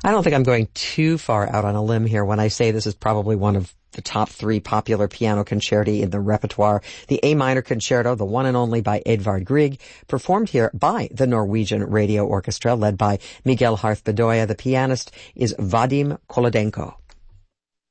I don't think I'm going too far out on a limb here when I say this is probably one of the top 3 popular piano concerti in the repertoire. The A minor concerto, the one and only by Edvard Grieg, performed here by the Norwegian Radio Orchestra, led by Miguel Harth Bedoya. The pianist is Vadim Kolodenko.